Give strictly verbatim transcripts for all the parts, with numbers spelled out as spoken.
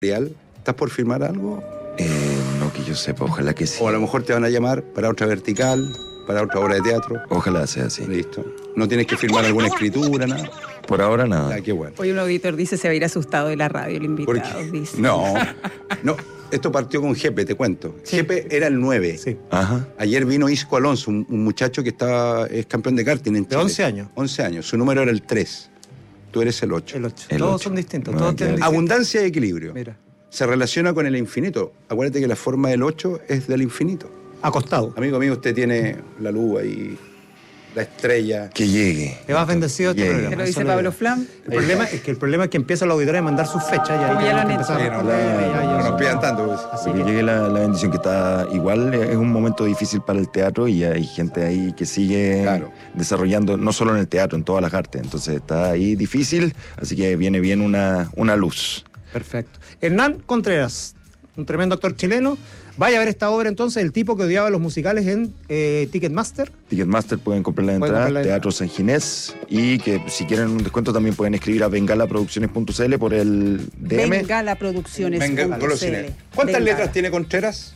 ¿Estás por firmar algo? Eh, no que yo sepa, ojalá que sí. O a lo mejor te van a llamar para otra vertical, para otra obra de teatro. Ojalá sea así. Listo. No tienes que firmar alguna escritura, nada. Por ahora nada. Ah, qué bueno. Hoy un auditor dice se va a ir asustado de la radio, el invitado. Dice. No, no. Esto partió con Jepe, te cuento. Sí. Jepe era el nueve. Sí. Ajá. Ayer vino Isco Alonso, un, un muchacho que estaba, es campeón de karting en Chile. De once años. once años. Su número era el tres. Tú eres el ocho. El ocho. El todos ocho. son distintos. No, Todos claro. tienen Abundancia y equilibrio. Mira. Se relaciona con el infinito. Acuérdate que la forma del ocho es del infinito. Acostado. Amigo mío, usted tiene la luz ahí, la estrella. Que llegue. Te vas bendecido este Llegue. programa. Que lo Eso dice no Pablo es. Flam. El problema es que el problema es que empieza la auditoría a mandar sus fechas y ahí Como ya tenemos lo han que empezar a hecho. responder, No, ya, ya, no ya. nos pidan tanto. Pues. Así Que que llegue la, la bendición, que está igual, es un momento difícil para el teatro y hay gente ahí que sigue Claro. desarrollando, no solo en el teatro, en todas las artes. Entonces está ahí difícil, así que viene bien una, una luz. perfecto. Hernán Contreras, un tremendo actor chileno. Vaya a ver esta obra entonces, El tipo que odiaba los musicales en eh, Ticketmaster. Ticketmaster pueden comprar la Pueden entrada, comprar la Teatro San Ginés, y que si quieren un descuento también pueden escribir a bengalaproducciones punto c l por el D M. Bengala Producciones. Venga, punto con los c l. cines. ¿Cuántas Bengala. letras tiene Contreras?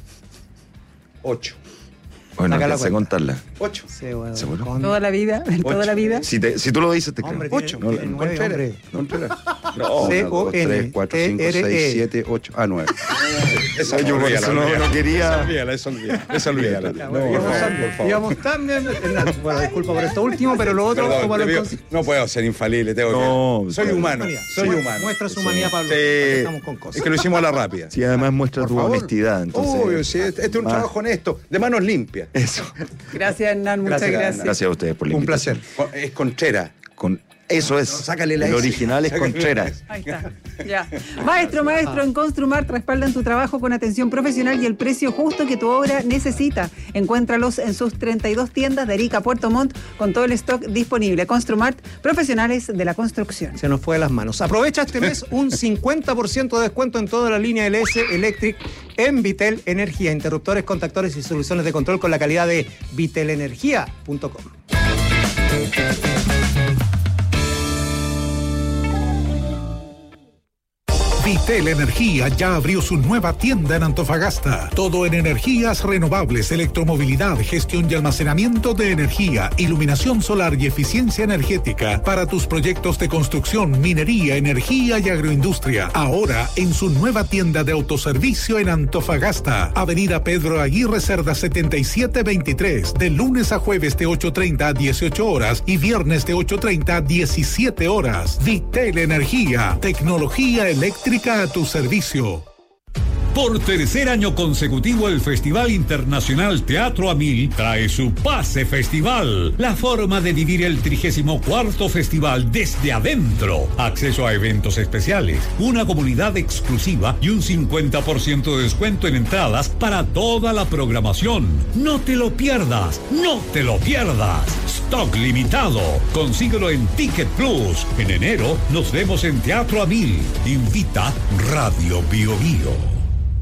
Ocho. Bueno, Saca la alcancé a cuenta. contarla. Ocho. Sí, bueno, ¿Seguro? con- Toda la vida, en toda Ocho. la vida. Si, te- si tú lo dices, te creo. Hombre, Ocho. tiene- tiene No, nueve, Contreras. hombre. Contreras. No, C uno, O dos, N tres, cuatro, cinco, T R E. seis, siete, ocho. Ah, nueve. Esa Yo por eso no- no quería- Esa olvídala, esa olvídala. Esa olvídala. Ya, No, bueno, por íbamos, favor, tan- por favor. íbamos tan bien, Hernán. Bueno, disculpa por esto último, pero lo otro, Perdón, como lo te pido- consi- no puedo ser infalible, tengo No, que... Soy pero- humano, Humanidad. soy Mu- humano. Muestra su humanidad, Pablo. Sí. Estamos con cosas. Es que lo hicimos a la rápida. Sí, además muestra Por tu favor. honestidad. Entonces, Obvio, sí, este este es un Ah. trabajo honesto, de manos limpias. Eso. Gracias, Hernán. Muchas Gracias, gracias. Gracias a ustedes por la Un invitación. placer. Con- Es Contreras. Con, eso es. No, sácale la El S. original es Sácale la Contreras. S. Ahí está. Ya. Maestro, maestro, en Construmart respaldan tu trabajo con atención profesional y el precio justo que tu obra necesita. Encuéntralos en sus treinta y dos tiendas de Arica a Puerto Montt con todo el stock disponible. Construmart, profesionales de la construcción. Se nos fue de las manos. Aprovecha este mes un cincuenta por ciento de descuento en toda la línea L S Electric en Vitel Energía. Interruptores, contactores y soluciones de control con la calidad de vitelenergia punto com. Vitel Energía ya abrió su nueva tienda en Antofagasta. Todo en energías renovables, electromovilidad, gestión y almacenamiento de energía, iluminación solar y eficiencia energética para tus proyectos de construcción, minería, energía y agroindustria. Ahora en su nueva tienda de autoservicio en Antofagasta. Avenida Pedro Aguirre Cerda setenta y siete veintitrés. De lunes a jueves de ocho treinta a dieciocho horas y viernes de ocho treinta a diecisiete horas. Vitel Energía. Tecnología eléctrica a tu servicio. Por tercer año consecutivo, el Festival Internacional Teatro a Mil trae su Pase Festival, la forma de vivir el trigésimo cuarto festival desde adentro. Acceso a eventos especiales, una comunidad exclusiva y un cincuenta por ciento de descuento en entradas para toda la programación. No te lo pierdas, no te lo pierdas. Stock limitado. Consíguelo en Ticket Plus. En enero nos vemos en Teatro a Mil. Invita Radio Bio Bio.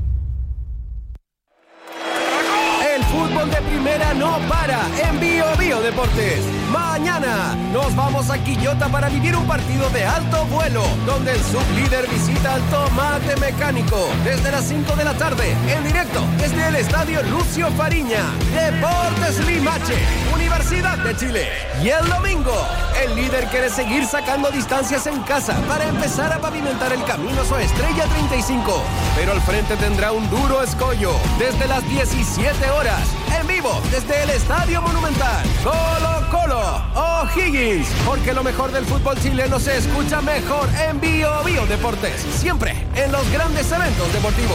El fútbol de primera no para en Bio Bio Deportes. Mañana nos vamos a Quillota para vivir un partido de alto vuelo, donde el sublíder visita al Tomate Mecánico desde las cinco de la tarde, en directo desde el Estadio Lucio Fariña. Deportes Limache, Universidad de Chile. Y el domingo, el líder quiere seguir sacando distancias en casa para empezar a pavimentar el camino a su estrella treinta y cinco. Pero al frente tendrá un duro escollo desde las diecisiete horas, en vivo desde el Estadio Monumental. Colo Colo O'Higgins, porque lo mejor del fútbol chileno se escucha mejor en Bio Bio Deportes, siempre en los grandes eventos deportivos.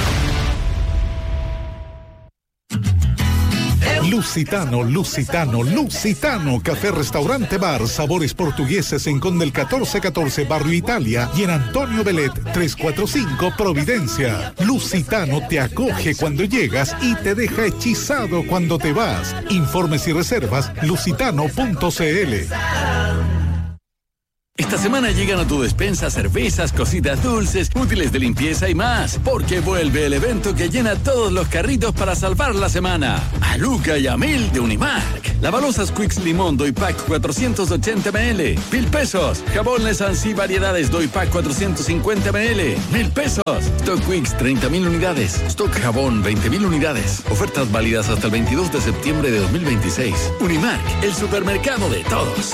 Lusitano, Lusitano, Lusitano, café, restaurante, bar, sabores portugueses en Conde el catorce catorce, Barrio Italia, y en Antonio Belet trescientos cuarenta y cinco, Providencia. Lusitano te acoge cuando llegas y te deja hechizado cuando te vas. Informes y reservas, lusitano punto c l. Esta semana llegan a tu despensa cervezas, cositas dulces, útiles de limpieza y más, porque vuelve el evento que llena todos los carritos para salvar la semana. A Luca y a Mil de Unimark. Lavalosas Quicks Limón Doypack cuatrocientos ochenta mililitros. Mil pesos. Jabón Lesansi Variedades Doypack cuatrocientos cincuenta mililitros. Mil pesos. Stock Quicks treinta mil unidades. Stock Jabón veinte mil unidades. Ofertas válidas hasta el veintidós de septiembre de dos mil veintiséis. Unimark, el supermercado de todos.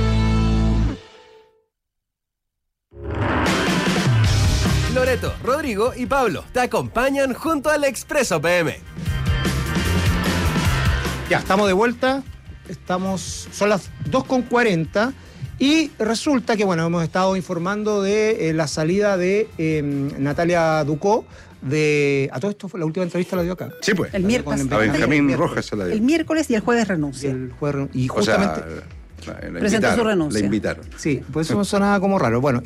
Loreto, Rodrigo y Pablo te acompañan junto al Expreso P M. Ya, estamos de vuelta. Estamos, son las dos con cuarenta y resulta que, bueno, hemos estado informando de eh, la salida de eh, Natalia Ducó. De, a todo esto, la última entrevista la dio acá. Sí, pues. El miércoles. A Benjamín el Rojas se la dio. El miércoles y el jueves renuncia. El jueves, y O sea, justamente... la, la presentó su renuncia. La invitaron. Sí, pues eso sonaba como raro. Bueno,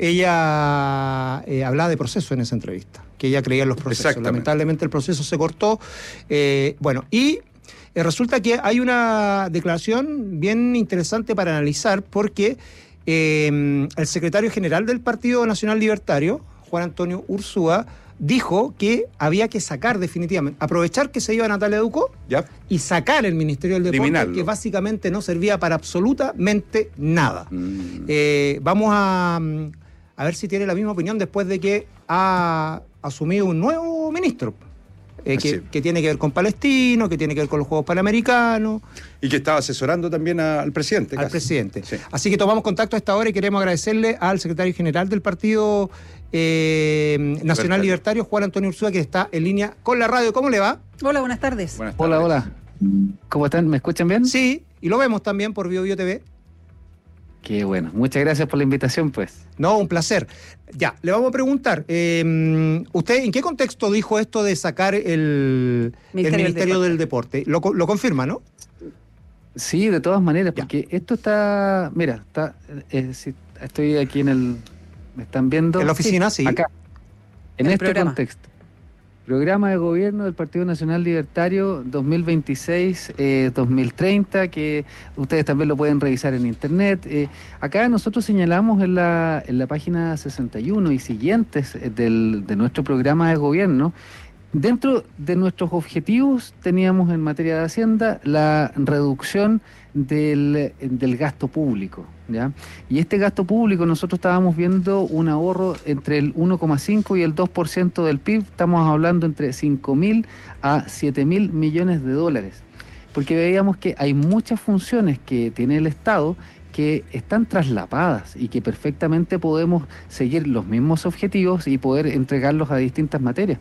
ella eh, hablaba de proceso en esa entrevista, que ella creía en los procesos. Exactamente. Lamentablemente el proceso se cortó. Eh, bueno, y eh, resulta que hay una declaración bien interesante para analizar, porque eh, el secretario general del Partido Nacional Libertario, Juan Antonio Ursúa, dijo que había que sacar definitivamente, aprovechar que se iba Natalia Ducó ¿Ya? y sacar el Ministerio del Deporte, Eliminarlo. que básicamente no servía para absolutamente nada. Mm. Eh, vamos a, a ver si tiene la misma opinión después de que ha asumido un nuevo ministro, eh, que, Así. que tiene que ver con Palestino, que tiene que ver con los Juegos Panamericanos, Y que estaba asesorando también a- al presidente. al casi. presidente. Sí. Así que tomamos contacto a esta hora y queremos agradecerle al secretario general del Partido eh, Nacional Libertario. Libertario, Juan Antonio Ursúa, que está en línea con la radio. ¿Cómo le va? Hola, buenas tardes. Buenas Hola, tardes. hola. ¿Cómo están? ¿Me escuchan bien? Sí, y lo vemos también por Bio Bio T V. Qué bueno. Muchas gracias por la invitación, pues. No, un placer. Ya, le vamos a preguntar, eh, ¿usted en qué contexto dijo esto de sacar el el Ministerio Ministerio, del del Deporte? Lo, co- lo confirma, ¿no? Sí, de todas maneras, Ya. porque esto está... Mira, está, eh, si estoy aquí en el... ¿Me están viendo? En la oficina, sí. Acá. En El este programa. contexto. Programa de gobierno del Partido Nacional Libertario dos mil veintiséis dos mil treinta, que ustedes también lo pueden revisar en internet. Eh, acá nosotros señalamos en la, en la página sesenta y uno y siguientes eh, del, de nuestro programa de gobierno, dentro de nuestros objetivos teníamos en materia de Hacienda la reducción del, del gasto público, ¿ya? Y este gasto público nosotros estábamos viendo un ahorro entre el uno coma cinco y el dos por ciento del P I B, estamos hablando entre cinco mil a siete mil millones de dólares, porque veíamos que hay muchas funciones que tiene el Estado que están traslapadas y que perfectamente podemos seguir los mismos objetivos y poder entregarlos a distintas materias.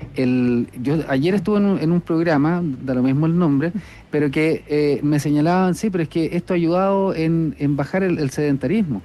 El, yo ayer estuve en un, en un programa, da lo mismo el nombre, pero que eh, me señalaban, sí, pero es que esto ha ayudado en, en bajar el, el sedentarismo.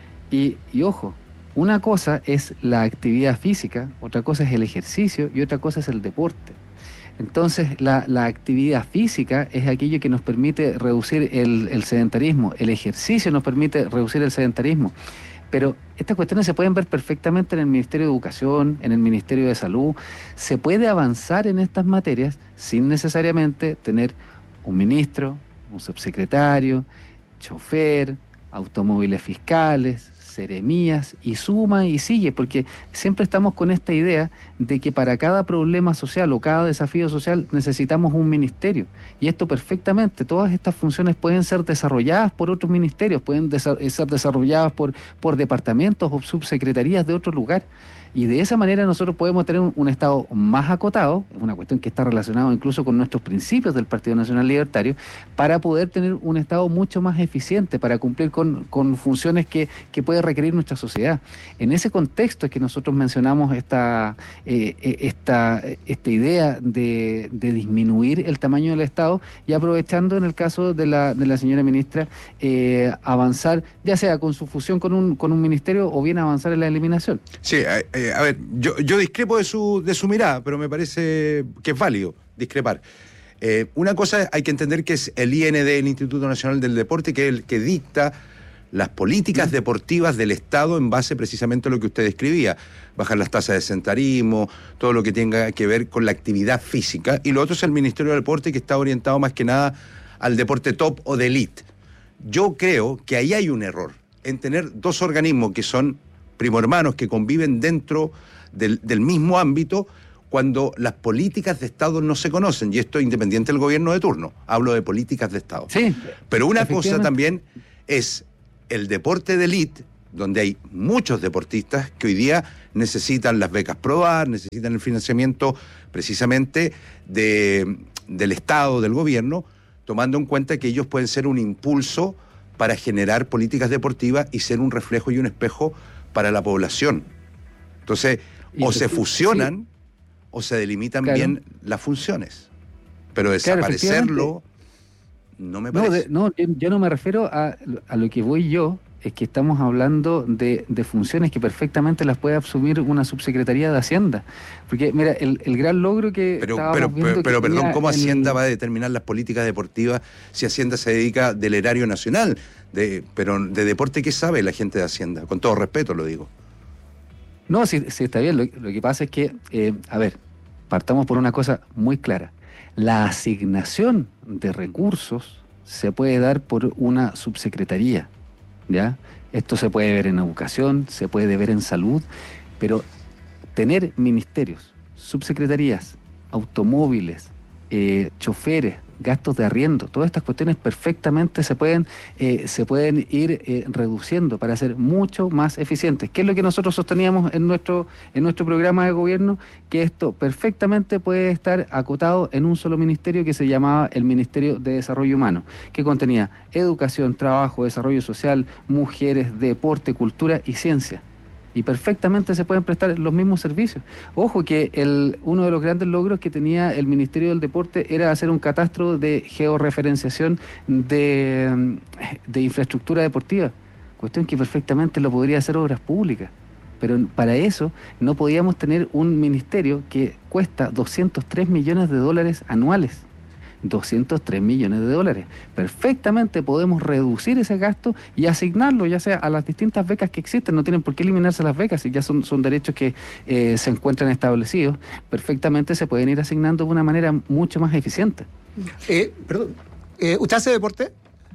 Y, y ojo, una cosa es la actividad física, otra cosa es el ejercicio y otra cosa es el deporte. Entonces, la, la actividad física es aquello que nos permite reducir el, el sedentarismo, el ejercicio nos permite reducir el sedentarismo. Pero estas cuestiones se pueden ver perfectamente en el Ministerio de Educación, en el Ministerio de Salud. Se puede avanzar en estas materias sin necesariamente tener un ministro, un subsecretario, chofer, automóviles fiscales, seremías, y suma y sigue, porque siempre estamos con esta idea de que para cada problema social o cada desafío social necesitamos un ministerio, y esto perfectamente, todas estas funciones pueden ser desarrolladas por otros ministerios, pueden desa- ser desarrolladas por, por departamentos o subsecretarías de otro lugar, y de esa manera nosotros podemos tener un, un Estado más acotado, una cuestión que está relacionada incluso con nuestros principios del Partido Nacional Libertario, para poder tener un Estado mucho más eficiente, para cumplir con, con funciones que, que puede requerir nuestra sociedad. En ese contexto es que nosotros mencionamos esta, eh, esta, esta idea de, de disminuir el tamaño del Estado, y aprovechando en el caso de la, de la señora ministra, eh, avanzar, ya sea con su fusión con un, con un ministerio o bien avanzar en la eliminación. Sí, eh, eh, a ver, yo, yo discrepo de su, de su mirada, pero me parece que es válido discrepar. Eh, una cosa hay que entender que es el I N D, el Instituto Nacional del Deporte, que es el que dicta las políticas deportivas del Estado en base precisamente a lo que usted describía, bajar las tasas de sedentarismo, todo lo que tenga que ver con la actividad física, y lo otro es el Ministerio del Deporte, que está orientado más que nada al deporte top o de elite. Yo creo que ahí hay un error. en tener dos organismos que son primo hermanos, que conviven dentro del, del mismo ámbito, cuando las políticas de Estado no se conocen, y esto es independiente del gobierno de turno, hablo de políticas de Estado. Sí, pero una cosa también es el deporte de élite, donde hay muchos deportistas que hoy día necesitan las becas ProDar, necesitan el financiamiento precisamente de, del Estado, del gobierno, tomando en cuenta que ellos pueden ser un impulso para generar políticas deportivas y ser un reflejo y un espejo para la población. Entonces, y o se sí, fusionan o se delimitan claro. bien las funciones. Pero Claro, desaparecerlo no me No, parece. de- no, yo, yo no me refiero a, a lo que voy yo, es que estamos hablando de, de funciones que perfectamente las puede asumir una subsecretaría de Hacienda. Porque, mira, el, el gran logro que Pero, estábamos pero, viendo pero, que pero, perdón, tenía ¿cómo el- Hacienda va a determinar las políticas deportivas si Hacienda se dedica del erario nacional? De, pero de deporte, ¿qué sabe la gente de Hacienda? Con todo respeto lo digo. No, sí, sí está bien. Lo, lo que pasa es que, eh, a ver, partamos por una cosa muy clara. La asignación de recursos se puede dar por una subsecretaría, ¿ya? Esto se puede ver en educación, se puede ver en salud, pero tener ministerios, subsecretarías, automóviles, eh, choferes, gastos de arriendo, todas estas cuestiones perfectamente se pueden, eh, se pueden ir eh, reduciendo para ser mucho más eficientes. ¿Qué es lo que nosotros sosteníamos en nuestro, en nuestro programa de gobierno? Que esto perfectamente puede estar acotado en un solo ministerio que se llamaba el Ministerio de Desarrollo Humano, que contenía educación, trabajo, desarrollo social, mujeres, deporte, cultura y ciencia. Y perfectamente se pueden prestar los mismos servicios. Ojo que el, uno de los grandes logros que tenía el Ministerio del Deporte era hacer un catastro de georreferenciación de, de infraestructura deportiva, cuestión que perfectamente lo podría hacer Obras Públicas. Pero para eso no podíamos tener un ministerio que cuesta doscientos tres millones de dólares anuales. doscientos tres millones de dólares. Perfectamente podemos reducir ese gasto y asignarlo ya sea a las distintas becas que existen. No tienen por qué eliminarse las becas, si ya son, son derechos que eh, se encuentran establecidos. Perfectamente se pueden ir asignando de una manera mucho más eficiente. Eh, perdón, eh, ¿usted hace deporte?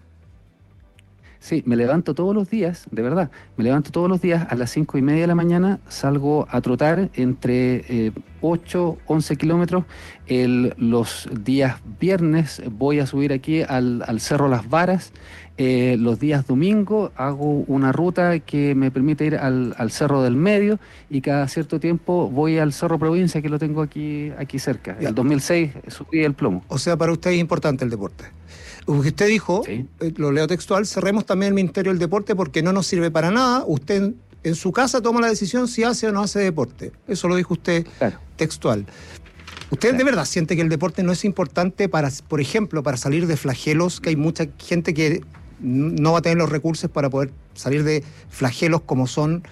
Sí, me levanto todos los días, de verdad, me levanto todos los días a las cinco y media de la mañana, salgo a trotar entre eh, ocho, once kilómetros. El, los días viernes voy a subir aquí al, al Cerro Las Varas. Eh, los días domingo hago una ruta que me permite ir al, al Cerro del Medio, y cada cierto tiempo voy al Cerro Provincia, que lo tengo aquí, aquí cerca. Ya. El dos mil seis subí el plomo. O sea, para usted es importante el deporte. Porque usted dijo, Sí. eh, lo leo textual, cerremos también el Ministerio del Deporte porque no nos sirve para nada. Usted en, en su casa toma la decisión si hace o no hace deporte. Eso lo dijo usted Claro. textual. ¿Usted Claro. de verdad siente que el deporte no es importante para, por ejemplo, para salir de flagelos? Que hay mucha gente que no va a tener los recursos para poder salir de flagelos como son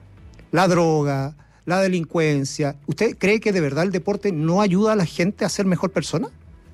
la droga, la delincuencia. ¿Usted cree que de verdad el deporte no ayuda a la gente a ser mejor persona?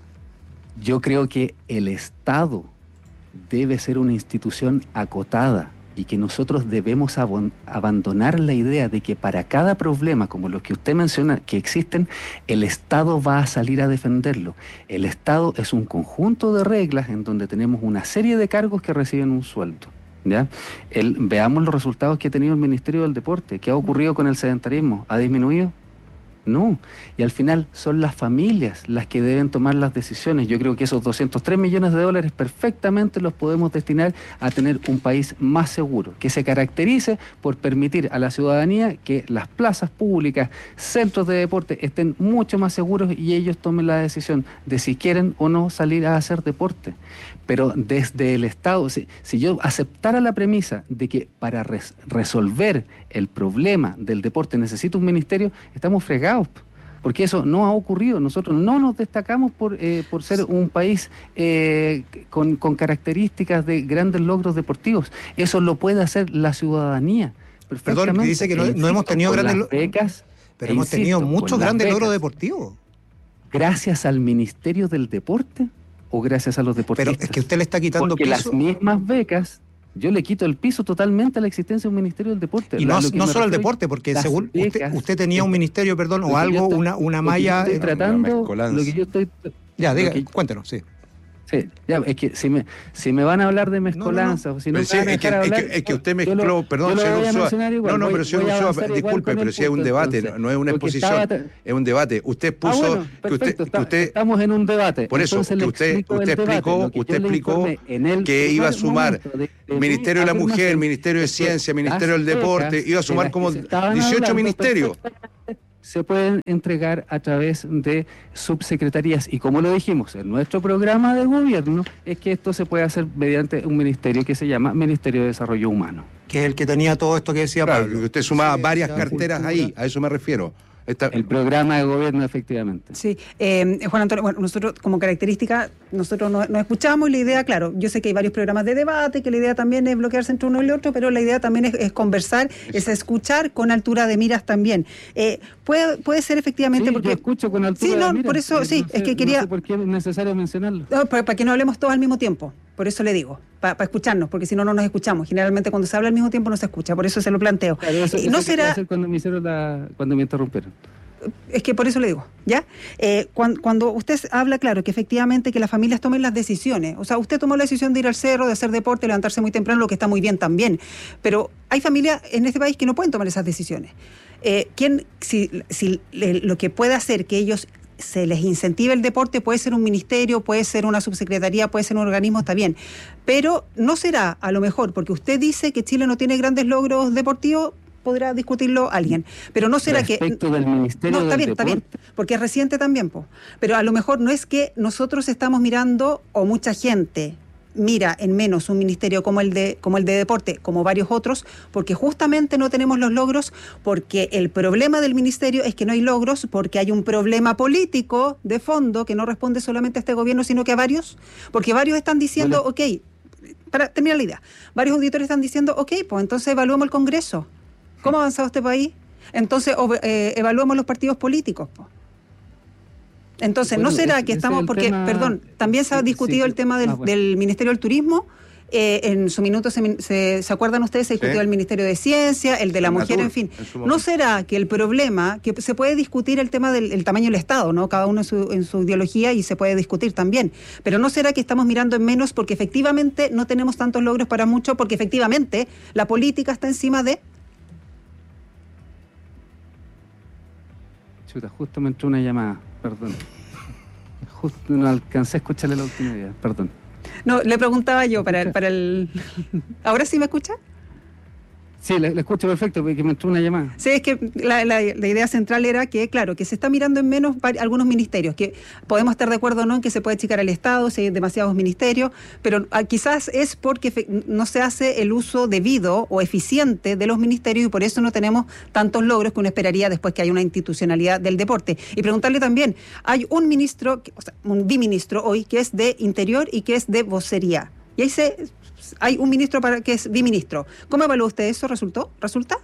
Yo creo que el Estado debe ser una institución acotada y que nosotros debemos abon- abandonar la idea de que para cada problema, como los que usted menciona, que existen, el Estado va a salir a defenderlo. El Estado es un conjunto de reglas en donde tenemos una serie de cargos que reciben un sueldo. ¿Ya? El, veamos los resultados que ha tenido el Ministerio del Deporte. ¿Qué ha ocurrido con el sedentarismo? ¿Ha disminuido? No, y al final son las familias las que deben tomar las decisiones. Yo creo que esos doscientos tres millones de dólares perfectamente los podemos destinar a tener un país más seguro, que se caracterice por permitir a la ciudadanía que las plazas públicas, centros de deporte estén mucho más seguros y ellos tomen la decisión de si quieren o no salir a hacer deporte. Pero desde el Estado, si, si yo aceptara la premisa de que para res, resolver el problema del deporte necesito un ministerio, estamos fregados, porque eso no ha ocurrido. Nosotros no nos destacamos por, eh, por ser un país eh, con, con características de grandes logros deportivos. Eso lo puede hacer la ciudadanía. Perdón, que dice que no, E no hemos insisto, tenido con grandes las lo- becas, Pero e hemos insisto, tenido con muchos las grandes becas, logros deportivos. ¿gracias al Ministerio del Deporte o gracias a los Pero deportistas? es que usted le está quitando Porque piso. las mismas becas, yo le quito el piso totalmente a la existencia de un Ministerio del Deporte. Y La- no, lo que no me solo al refiero deporte, porque las según usted, becas, usted tenía un ministerio, perdón, lo o que yo algo, estoy- una, una lo que yo malla. estoy eh, tratando, mezcolanza. lo que yo estoy... Ya, lo diga, que- cuéntanos, sí. Sí, ya, es que si me, si me van a hablar de mezcolanza, No, no, no. o si no me Sí, van a es, que, dejar es, hablar, que, es que usted yo mezcló, lo- perdón, yo lo señor voy a Ursúa. mencionar igual, No, no, voy- pero señor voy a Ursúa, avanzar igual disculpe, con pero el si es un punto, debate, entonces, no es una porque exposición, estaba- es un debate. Usted Ah, puso bueno, que usted, perfecto, que está- usted estamos en un debate. por eso, Entonces que le usted, explico el usted debate, explicó, lo que usted yo le explicó informé en el que iba a primer sumar momento de- de Ministerio de la mi Mujer, afirmación, Ministerio de es que Ciencia, Ministerio las del Deporte, becas iba a de sumar las como que se estaban dieciocho hablando ministerios. se pueden entregar a través de subsecretarías. Y como lo dijimos en nuestro programa de gobierno, es que esto se puede hacer mediante un ministerio que se llama Ministerio de Desarrollo Humano. Que es el que tenía todo esto que decía Claro, Pablo. que usted sumaba Sí, varias la carteras cultura. ahí, a eso me refiero. Esta- El programa de gobierno, efectivamente. Sí, eh, Juan Antonio, bueno, nosotros como característica, nosotros nos, nos escuchamos y la idea, claro, yo sé que hay varios programas de debate, que la idea también es bloquearse entre uno y el otro, pero la idea también es, es conversar, es escuchar con altura de miras también. Eh, puede, puede ser efectivamente Sí, porque... yo escucho con altura Sí, no, de miras, por eso, eh, sí, no sé- es que quería... No sé por qué es necesario mencionarlo. No, para, para que no hablemos todos al mismo tiempo, por eso le digo, para, para escucharnos, porque si no, no nos escuchamos. Generalmente cuando se habla al mismo tiempo no se escucha, por eso se lo planteo. Claro, eso- Y eso no quería será... hacer cuando me hicieron la, cuando me interrumpieron. Es que por eso le digo, ¿ya? Eh, cuando, cuando usted habla, claro, que efectivamente que las familias tomen las decisiones. O sea, usted tomó la decisión de ir al cerro, de hacer deporte, levantarse muy temprano, lo que está muy bien también. Pero hay familias en este país que no pueden tomar esas decisiones. Eh, ¿quién, si, si le- lo que puede hacer que ellos se les incentive el deporte puede ser un ministerio, puede ser una subsecretaría, puede ser un organismo, está bien. Pero no será, a lo mejor, porque usted dice que Chile no tiene grandes logros deportivos, podrá discutirlo alguien. Pero no será que... Respecto del Ministerio No, está del bien, está bien, Deporte. porque es reciente también, po. Pero a lo mejor no es que nosotros estamos mirando, o mucha gente mira en menos un ministerio como el de como el de deporte, como varios otros, porque justamente no tenemos los logros, porque el problema del ministerio es que no hay logros, porque hay un problema político de fondo que no responde solamente a este gobierno, sino que a varios, porque varios están diciendo, ok, para terminar la idea, varios auditores están diciendo, ok, pues entonces evaluemos el Congreso. ¿Cómo ha avanzado este país? Entonces o, eh, evaluamos los partidos políticos, po. Entonces, Bueno, ¿no será ese- que ese estamos, es el porque, tema- perdón, también se ha sí, discutido sí. el tema del, Ah, bueno. del Ministerio del Turismo? Eh, en su minuto, se, min- se, ¿se acuerdan ustedes? Se discutió Sí. el Ministerio de Ciencia, el de la El mujer, Natur, en fin. en su ¿No momento. será que el problema, que se puede discutir el tema del el tamaño del Estado, ¿no? Cada uno en su, en su ideología y se puede discutir también, pero ¿no será que estamos mirando en menos porque efectivamente no tenemos tantos logros para mucho, porque efectivamente la política está encima de... Chuta, justo me entró una llamada, perdón. Justo no alcancé a escucharle la última idea, perdón. No, le preguntaba yo para el... Para el... ¿Ahora sí me escucha? Sí, le, le escucho perfecto, porque me entró una llamada. Sí, es que la, la- la idea central era que, claro, que se está mirando en menos vari- algunos ministerios, que podemos estar de acuerdo o no en que se puede achicar el Estado, si hay demasiados ministerios, pero ah, quizás es porque fe- no se hace el uso debido o eficiente de los ministerios y por eso no tenemos tantos logros que uno esperaría después que haya una institucionalidad del deporte. Y preguntarle también, hay un ministro, que- o sea, un biministro hoy, que es de Interior y que es de Vocería. Y ahí se... Hay un ministro para que es biministro. ¿Cómo evalúa usted eso? ¿Resultó? ¿Resulta?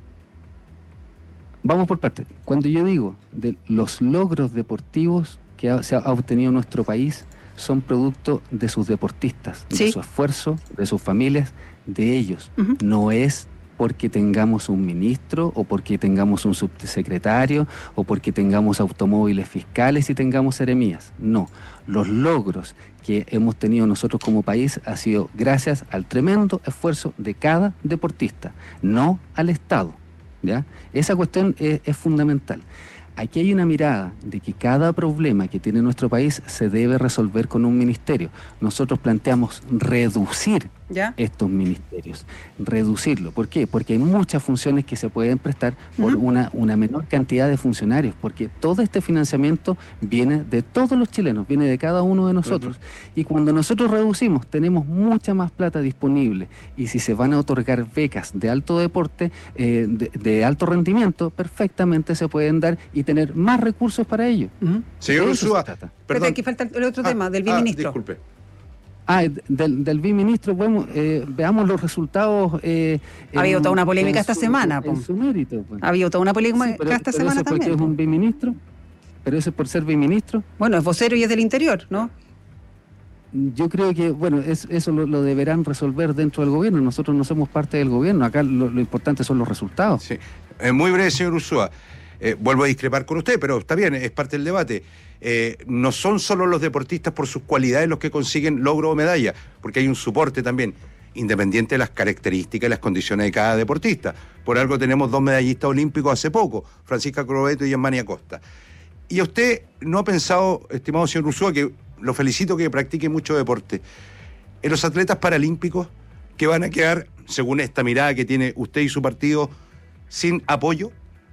Vamos por partes. Cuando yo digo de los logros deportivos que ha, se ha obtenido nuestro país, son producto de sus deportistas, Sí. de su esfuerzo, de sus familias, de ellos. Ujú. No es porque tengamos un ministro o porque tengamos un subsecretario o porque tengamos automóviles fiscales y tengamos seremías. No, los logros que hemos tenido nosotros como país ha sido gracias al tremendo esfuerzo de cada deportista, no al Estado, ¿ya? Esa cuestión es, es fundamental. Aquí hay una mirada de que cada problema que tiene nuestro país se debe resolver con un ministerio. Nosotros planteamos reducir ¿Ya? estos ministerios, reducirlo. ¿Por qué? Porque hay muchas funciones que se pueden prestar por Ujú. una, una menor cantidad de funcionarios, porque todo este financiamiento viene de todos los chilenos, viene de cada uno de nosotros. Y cuando nosotros reducimos, tenemos mucha más plata disponible. Y si se van a otorgar becas de alto deporte, eh, de, de alto rendimiento, perfectamente se pueden dar y tener más recursos para ello. Ujú. Señor De eso se Ursúa, trata. Pero perdón. aquí falta el otro Ah, tema, del ah, biministro. disculpe. Ah, del, del biministro, bueno, eh, veamos los resultados. Eh, Ha habido en- toda una polémica en esta su- semana, En po. su mérito. pues. Ha habido toda una polémica Sí, pero- esta pero semana eso porque también. es un biministro, pero eso es por ser biministro. Bueno, es vocero y es del interior, ¿no? Yo creo que, bueno, es- eso lo, lo deberán resolver dentro del gobierno. Nosotros no somos parte del gobierno. Acá lo, lo importante son los resultados. Sí. Eh, muy breve, señor Ursúa. eh, vuelvo a discrepar con usted, pero está bien, es parte del debate. Eh, no son solo los deportistas por sus cualidades los que consiguen logro o medalla, porque hay un soporte también, independiente de las características y las condiciones de cada deportista. Por algo tenemos dos medallistas olímpicos hace poco, Francisca Crobeto y Yasmani Acosta. Y usted no ha pensado, estimado señor Ursúa, que lo felicito que practique mucho deporte, en los atletas paralímpicos que van a quedar, según esta mirada que tiene usted y su partido, sin apoyo?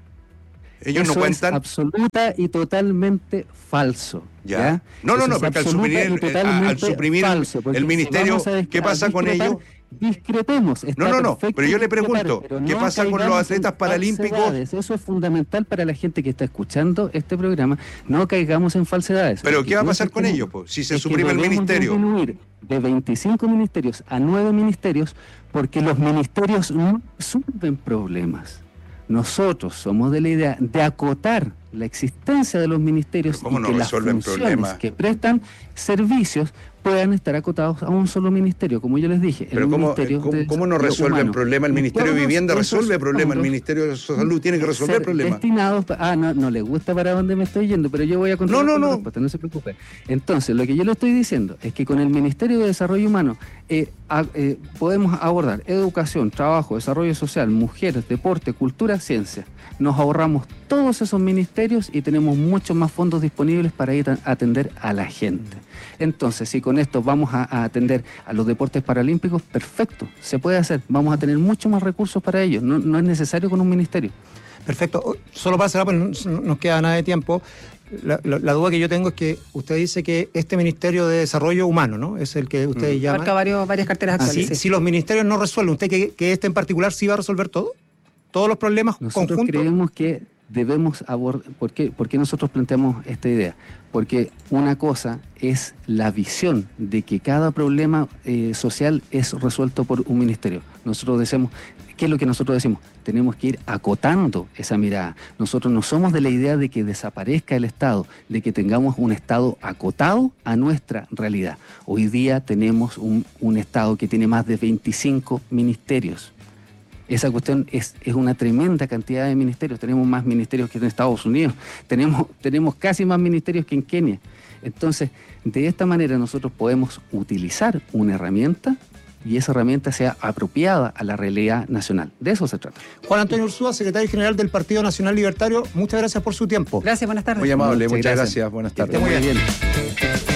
Ellos Eso no cuentan. Es absoluta y totalmente falso. Ya. ¿ya? No, no, Eso no, es porque al absoluta suprimir, y totalmente al suprimir falso, porque el si ministerio, vamos a dis- ¿qué a pasa con discrepar, ellos? Discrepemos. Está No, no, no, perfecto pero yo le discrepar, pregunto, pero ¿qué no pasa con los caigamos en atletas paralímpicos? falsedades. Eso es fundamental para la gente que está escuchando este programa. No caigamos en falsedades. Pero Lo que ¿qué va a yo pasar con sostengo ellos, po, si se es que suprime el debemos ministerio? disminuir de veinticinco ministerios a nueve ministerios, porque los ministerios no resuelven problemas. Nosotros somos de la idea de acotar la existencia de los ministerios ¿Cómo y no que las resuelven funciones problemas? que prestan servicios puedan estar acotados a un solo ministerio, como yo les dije. Pero el ¿cómo, Ministerio ¿cómo, de cómo no Desarrollo resuelven Humano. problema? El Y Ministerio de todos Vivienda esos resuelve problemas, el fondos Ministerio de Salud tiene que resolver ser problemas. destinados pa- ah, no, no le gusta para dónde me estoy yendo, pero yo voy a continuar No, no, con la no. respuesta, no se preocupe. Entonces, lo que yo le estoy diciendo es que con el Ministerio de Desarrollo Humano eh, a- eh, podemos abordar educación, trabajo, desarrollo social, mujeres, deporte, cultura, ciencia. Nos ahorramos todos esos ministerios y tenemos muchos más fondos disponibles para ir a atender a la gente. Entonces, si con esto vamos a, a atender a los deportes paralímpicos, perfecto, se puede hacer. Vamos a tener mucho más recursos para ellos. No, no es necesario con un ministerio. Perfecto. Solo para cerrar, pues no nos queda nada de tiempo. La, la- la duda que yo tengo es que usted dice que este Ministerio de Desarrollo Humano, ¿no? Es el que ustedes llaman. Abarca varios, varias carteras Ah, actuales. si, sí. si los ministerios no resuelven, ¿usted que, que este en particular sí va a resolver todo? ¿Todos los problemas Nosotros conjuntos? creemos que debemos abordar. ¿Por qué? ¿Por qué nosotros planteamos esta idea? Porque una cosa es la visión de que cada problema eh, social es resuelto por un ministerio. Nosotros decimos, ¿qué es lo que nosotros decimos? Tenemos que ir acotando esa mirada. Nosotros no somos de la idea de que desaparezca el Estado, de que tengamos un Estado acotado a nuestra realidad. Hoy día tenemos un, un Estado que tiene más de veinticinco ministerios. Esa cuestión es, es una tremenda cantidad de ministerios. Tenemos más ministerios que en Estados Unidos. Tenemos, tenemos casi más ministerios que en Kenia. Entonces, de esta manera nosotros podemos utilizar una herramienta y esa herramienta sea apropiada a la realidad nacional. De eso se trata. Juan Antonio Ursúa, secretario general del Partido Nacional Libertario, muchas gracias por su tiempo. Gracias, buenas tardes. Muy amable, Muchas muchas gracias. gracias, buenas Que tardes. esté muy bien.